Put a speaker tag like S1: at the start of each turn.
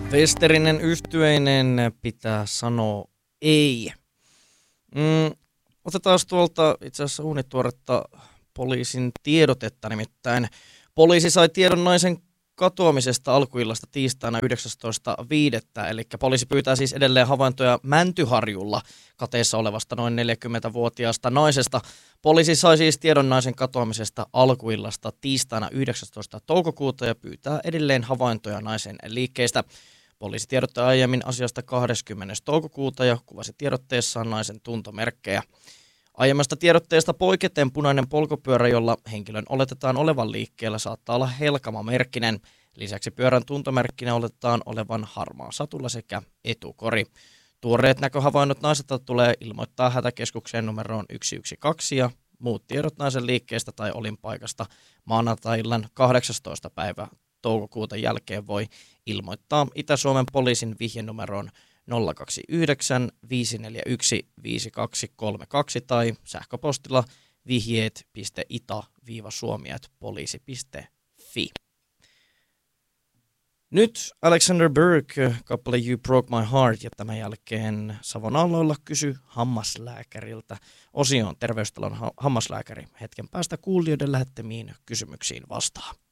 S1: Westerinen yhtyeinen pitää sanoa ei. Otetaan tuolta itse asiassa uunituoretta poliisin tiedotetta, nimittäin poliisi sai tiedon naisen katoamisesta alkuillasta tiistaina 19.5. Eli poliisi pyytää siis edelleen havaintoja Mäntyharjulla kateessa olevasta noin 40-vuotiaasta naisesta. Poliisi sai siis tiedon naisen katoamisesta alkuillasta tiistaina 19. toukokuuta ja pyytää edelleen havaintoja naisen liikkeistä. Poliisi tiedotti aiemmin asiasta 20. toukokuuta ja kuvasi tiedotteessaan naisen tuntomerkkejä. Aiemmasta tiedotteesta poiketen punainen polkupyörä, jolla henkilön oletetaan olevan liikkeellä, saattaa olla Helkama-merkkinen. Lisäksi pyörän tuntomerkkinä oletetaan olevan harmaa satula sekä etukori. Tuoreet näköhavainnot naiselta tulee ilmoittaa hätäkeskukseen numeroon 112 ja muut tiedot naisen liikkeestä tai olinpaikasta maanantai-illan 18. päivä toukokuuta jälkeen voi ilmoittaa Itä-Suomen poliisin vihjenumeroon 029 541 5232 tai sähköpostilla vihjeet.ita-suomi@poliisi.fi. Nyt Alexander Burke, kappale You Broke My Heart, ja tämän jälkeen Savon aalloilla kysy hammaslääkäriltä. Osioon Terveystalon hammaslääkäri hetken päästä kuulijoiden lähettämiin kysymyksiin vastaa.